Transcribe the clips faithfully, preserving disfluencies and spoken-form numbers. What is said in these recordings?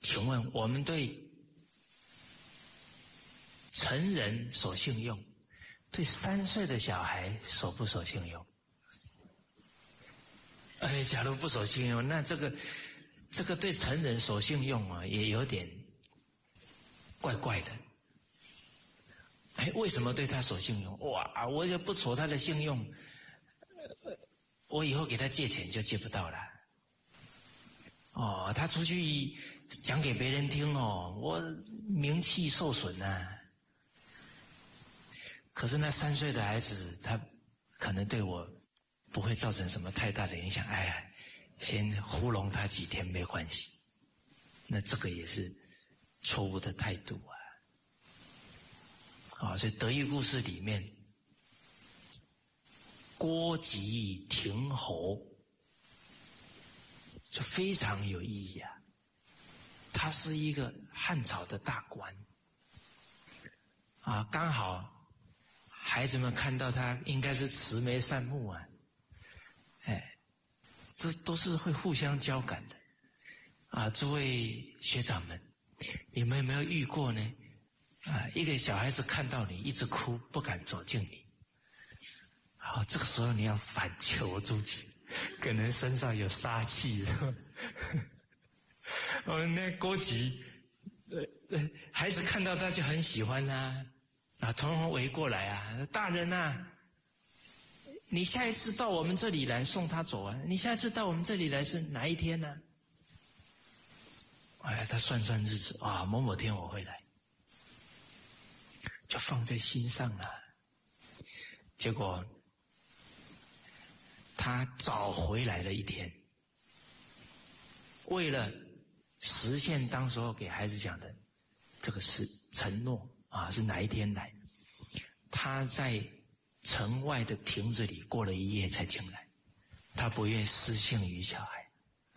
请问我们对成人守信用，对三岁的小孩守不守信用？哎，假如不守信用，那这个这个对成人守信用啊，也有点怪怪的。哎，为什么对他守信用？哇，我就不守他的信用，我以后给他借钱就借不到了。哦，他出去讲给别人听哦，我名气受损啊。可是那三岁的孩子，他可能对我不会造成什么太大的影响。哎呀，先糊弄他几天没关系。那这个也是错误的态度啊。啊、哦，所以德育故事里面，郭吉亭侯就非常有意义啊。他是一个汉朝的大官啊，刚好孩子们看到他应该是慈眉善目啊，哎，这都是会互相交感的啊。诸位学长们，你们有没有遇过呢？啊，一个小孩子看到你一直哭，不敢走近你，好，这个时候你要反求诸己，可能身上有杀气，是吧？哦，那郭吉，呃呃，孩子看到他就很喜欢啊，啊，统统围过来啊，大人啊，你下一次到我们这里来送他走啊，你下一次到我们这里来是哪一天呢？哎，他算算日子啊，某某天我会来。就放在心上了。结果他早回来了一天，为了实现当时候给孩子讲的这个是承诺啊，是哪一天来，他在城外的亭子里过了一夜才进来，他不愿失信于小孩。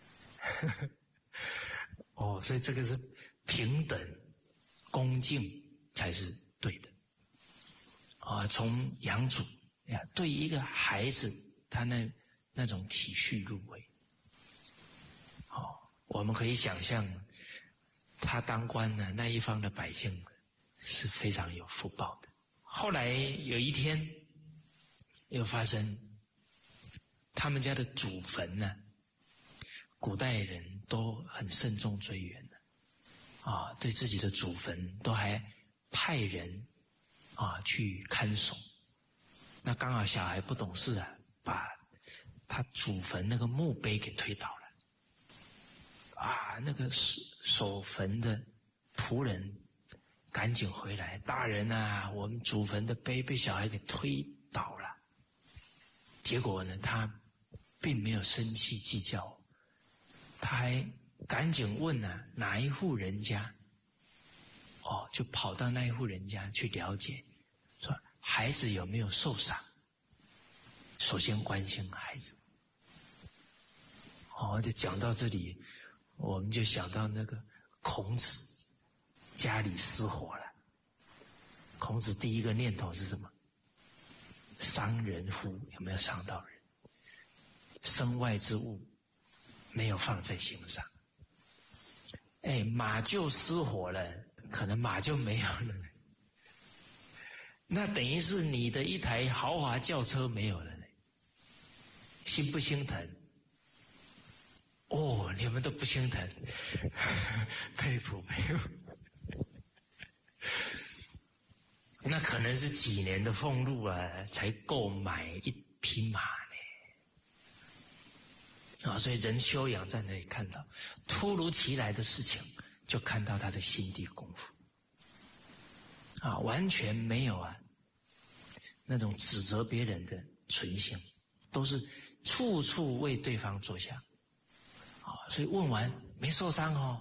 哦，所以这个是平等恭敬才是对的啊！从养主呀，对一个孩子，他那那种体恤入微，哦，我们可以想象，他当官呢，那一方的百姓是非常有福报的。后来有一天，又发生他们家的祖坟呢，古代人都很慎重追远的啊，对自己的祖坟都还派人啊去看守。那刚好小孩不懂事啊，把他祖坟那个墓碑给推倒了。啊，那个守坟的仆人赶紧回来，大人啊，我们祖坟的碑被小孩给推倒了。结果呢，他并没有生气计较，他还赶紧问啊，哪一户人家？哦，就跑到那一户人家去了解，说孩子有没有受伤？首先关心孩子。哦，就讲到这里，我们就想到那个孔子家里失火了。孔子第一个念头是什么？伤人乎？有没有伤到人？身外之物没有放在心上。哎，马厩失火了，可能马就没有了，那等于是你的一台豪华轿车没有了，心不心疼？哦，你们都不心疼，佩服佩服。那可能是几年的俸禄啊，才够买一匹马呢。啊，所以人修养在那里看到突如其来的事情，就看到他的心地功夫啊，完全没有啊那种指责别人的存心，都是处处为对方着想啊。所以问完没受伤哦，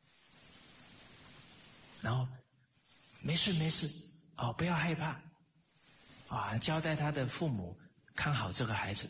然后没事没事哦，不要害怕啊，交代他的父母看好这个孩子。